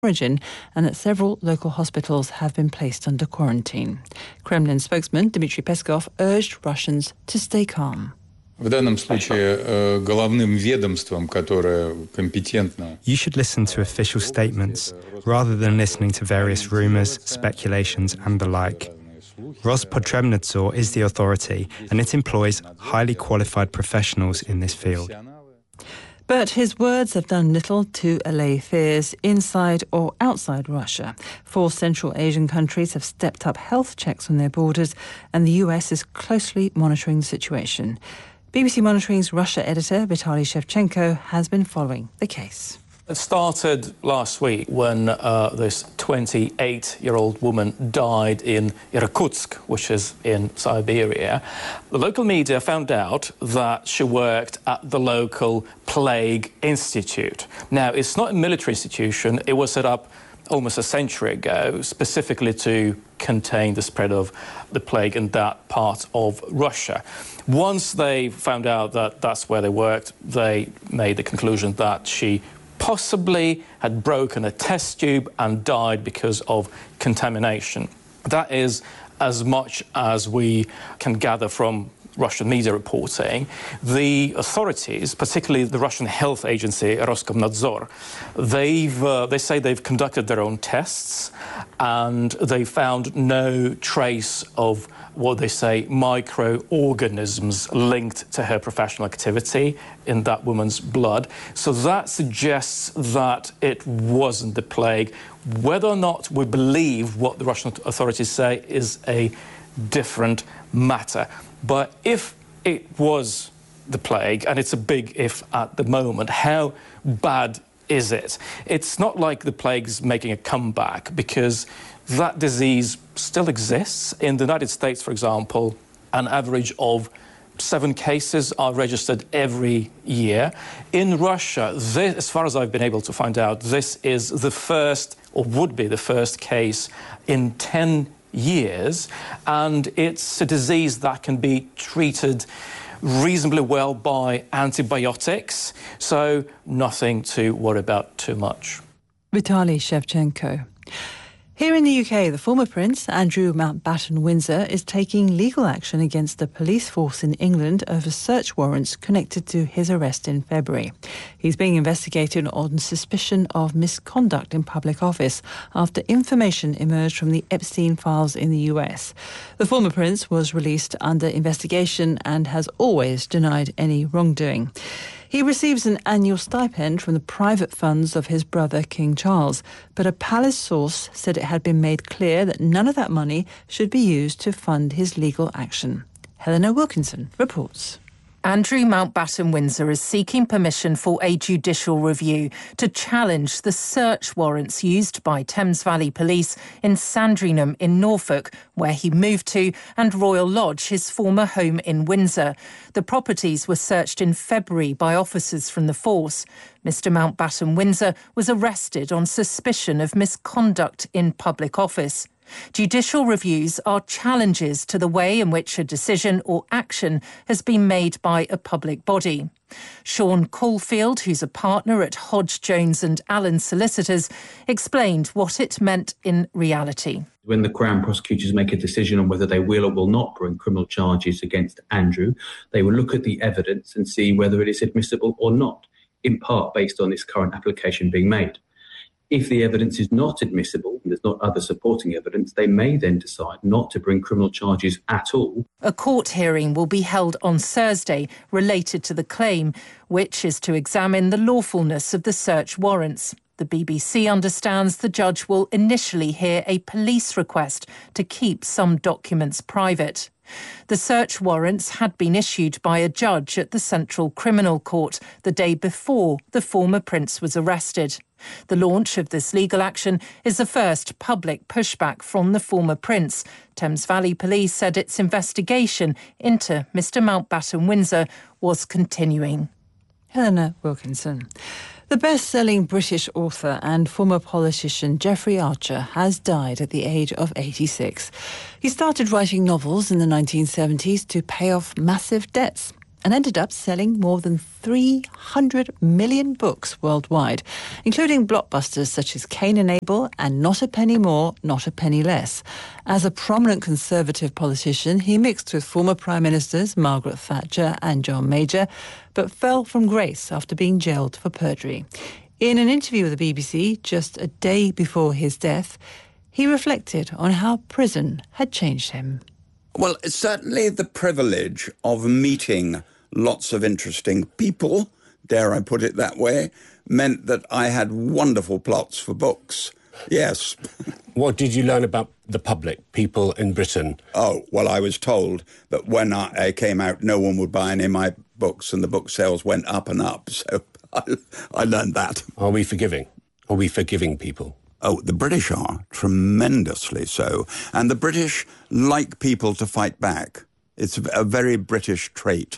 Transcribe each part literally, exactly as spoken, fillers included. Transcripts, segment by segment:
origin and that several local hospitals have been placed under quarantine. Kremlin spokesman Dmitry Peskov urged Russians to stay calm. В данном случае головным ведомством, которое компетентно. You should listen to official statements rather than listening to various rumours, speculations and the like. Rospotrebnadzor is the authority and it employs highly qualified professionals in this field. But his words have done little to allay fears inside or outside Russia. Four Central Asian countries have stepped up health checks on their borders, and the U S is closely monitoring the situation. B B C Monitoring's Russia editor Vitaly Shevchenko has been following the case. It started last week when uh, this twenty-eight-year-old woman died in Irkutsk, which is in Siberia. The local media found out that she worked at the local Plague Institute. Now, it's not a military institution. It was set up almost a century ago, specifically to contain the spread of the plague in that part of Russia. Once they found out that that's where they worked, they made the conclusion that she possibly had broken a test tube and died because of contamination. That is as much as we can gather from Russian media reporting. The authorities, particularly the Russian health agency Roskomnadzor, they've uh, they say they've conducted their own tests and they found no trace of what they say microorganisms linked to her professional activity in that woman's blood. So that suggests that it wasn't the plague. Whether or not we believe what the Russian authorities say is a different matter. But if it was the plague, and it's a big if at the moment, how bad is it? It's not like the plague's making a comeback, because that disease still exists. In the United States, for example, an average of seven cases are registered every year. In Russia, this, as far as I've been able to find out, this is the first, or would be the first case in ten years, and it's a disease that can be treated reasonably well by antibiotics, so nothing to worry about too much. Vitaly Shevchenko. Here in the U K, the former Prince, Andrew Mountbatten-Windsor, is taking legal action against the police force in England over search warrants connected to his arrest in February. He's being investigated on suspicion of misconduct in public office after information emerged from the Epstein files in the U S. The former Prince was released under investigation and has always denied any wrongdoing. He receives an annual stipend from the private funds of his brother, King Charles, but a palace source said it had been made clear that none of that money should be used to fund his legal action. Helena Wilkinson reports. Andrew Mountbatten-Windsor is seeking permission for a judicial review to challenge the search warrants used by Thames Valley Police in Sandringham in Norfolk, where he moved to, and Royal Lodge, his former home in Windsor. The properties were searched in February by officers from the force. Mister Mountbatten-Windsor was arrested on suspicion of misconduct in public office. Judicial reviews are challenges to the way in which a decision or action has been made by a public body. Sean Caulfield, who's a partner at Hodge, Jones and Allen Solicitors, explained what it meant in reality. When the Crown prosecutors make a decision on whether they will or will not bring criminal charges against Andrew, they will look at the evidence and see whether it is admissible or not, in part based on this current application being made. If the evidence is not admissible and there's not other supporting evidence, they may then decide not to bring criminal charges at all. A court hearing will be held on Thursday related to the claim, which is to examine the lawfulness of the search warrants. The B B C understands the judge will initially hear a police request to keep some documents private. The search warrants had been issued by a judge at the Central Criminal Court the day before the former Prince was arrested. The launch of this legal action is the first public pushback from the former Prince. Thames Valley Police said its investigation into Mister Mountbatten-Windsor was continuing. Helena Wilkinson. The best-selling British author and former politician Jeffrey Archer has died at the age of eighty-six. He started writing novels in the nineteen seventies to pay off massive debts. and ended up selling more than three hundred million books worldwide, including blockbusters such as Cain and Abel and Not a Penny More, Not a Penny Less. As a prominent Conservative politician, he mixed with former Prime Ministers Margaret Thatcher and John Major, but fell from grace after being jailed for perjury. In an interview with the B B C just a day before his death, he reflected on how prison had changed him. Well, it's certainly the privilege of meeting lots of interesting people, dare I put it that way, meant that I had wonderful plots for books. Yes. What did you learn about the public, people in Britain? Oh, well, I was told that when I came out, no one would buy any of my books, and the book sales went up and up. So I, I learned that. Are we forgiving? Are we forgiving people? Oh, the British are, tremendously so. And the British like people to fight back. It's a very British trait.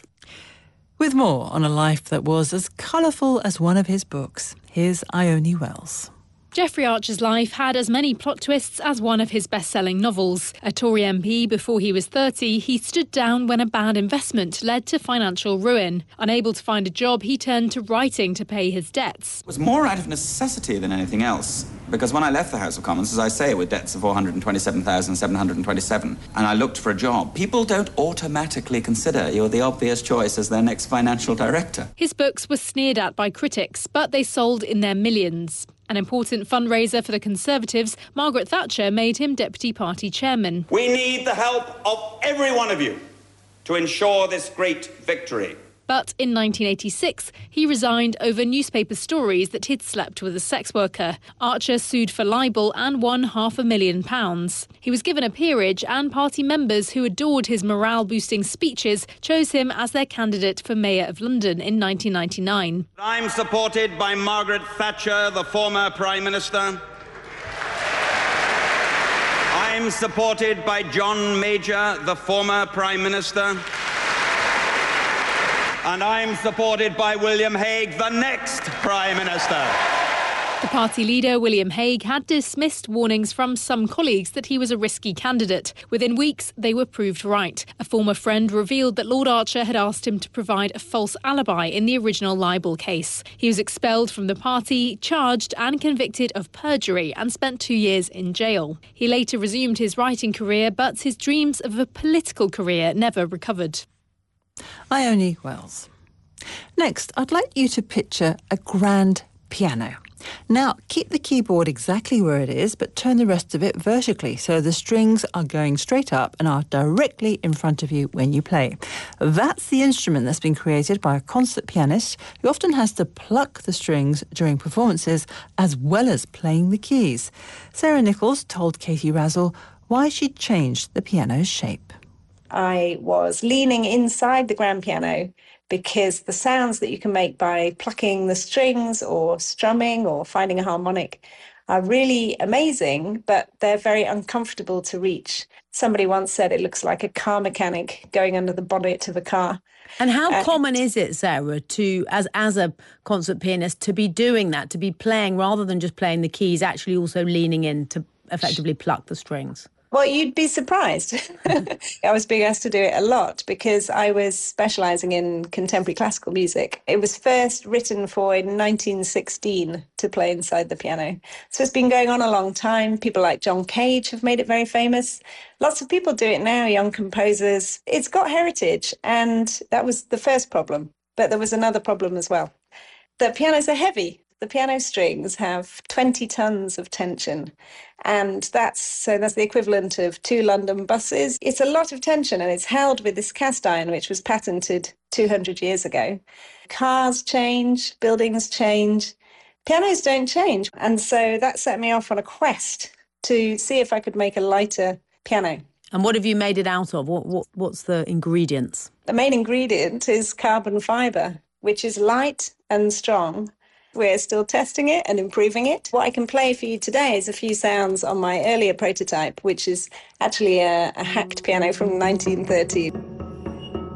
With more on a life that was as colourful as one of his books, here's Ione Wells. Jeffrey Archer's life had as many plot twists as one of his best-selling novels. A Tory M P before he was thirty, he stood down when a bad investment led to financial ruin. Unable to find a job, he turned to writing to pay his debts. It was more out of necessity than anything else, because when I left the House of Commons, as I say, with debts of four hundred twenty-seven thousand seven hundred twenty-seven, and I looked for a job, people don't automatically consider you're the obvious choice as their next financial director. His books were sneered at by critics, but they sold in their millions. An important fundraiser for the Conservatives, Margaret Thatcher made him deputy party chairman. We need the help of every one of you to ensure this great victory. But in nineteen eighty-six, he resigned over newspaper stories that he'd slept with a sex worker. Archer sued for libel and won half a million pounds. He was given a peerage, and party members who adored his morale-boosting speeches chose him as their candidate for Mayor of London in nineteen ninety-nine. I'm supported by Margaret Thatcher, the former Prime Minister. I'm supported by John Major, the former Prime Minister. And I'm supported by William Hague, the next Prime Minister. The party leader, William Hague, had dismissed warnings from some colleagues that he was a risky candidate. Within weeks, they were proved right. A former friend revealed that Lord Archer had asked him to provide a false alibi in the original libel case. He was expelled from the party, charged and convicted of perjury, and spent two years in jail. He later resumed his writing career, but his dreams of a political career never recovered. Ione Wells. Next, I'd like you to picture a grand piano. Now, keep the keyboard exactly where it is, but turn the rest of it vertically so the strings are going straight up and are directly in front of you when you play. That's the instrument that's been created by a concert pianist who often has to pluck the strings during performances as well as playing the keys. Sarah Nichols told Katie Razzle why she'd changed the piano's shape. I was leaning inside the grand piano because the sounds that you can make by plucking the strings or strumming or finding a harmonic are really amazing, but they're very uncomfortable to reach. Somebody once said it looks like a car mechanic going under the bonnet of a car. And how uh, common is it, Sarah, to as as a concert pianist, to be doing that, to be playing rather than just playing the keys, actually also leaning in to effectively pluck the strings? Well, you'd be surprised. I was being asked to do it a lot because I was specialising in contemporary classical music. It was first written for in nineteen sixteen to play inside the piano. So it's been going on a long time. People like John Cage have made it very famous. Lots of people do it now, young composers. It's got heritage, and that was the first problem. But there was another problem as well. The pianos are heavy. The piano strings have twenty tons of tension, and that's so that's the equivalent of two London buses. It's a lot of tension, and it's held with this cast iron, which was patented two hundred years ago. Cars change, buildings change, pianos don't change. And so that set me off on a quest to see if I could make a lighter piano. And what have you made it out of? What, what What's the ingredients? The main ingredient is carbon fibre, which is light and strong. We're still testing it and improving it. What I can play for you today is a few sounds on my earlier prototype, which is actually a, a hacked piano from nineteen thirteen.